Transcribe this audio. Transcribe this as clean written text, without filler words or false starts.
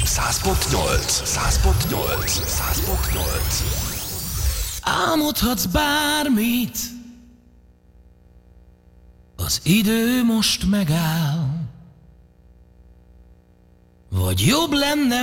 Álmodhatsz bármit, az idő most megáll, vagy jobb lenne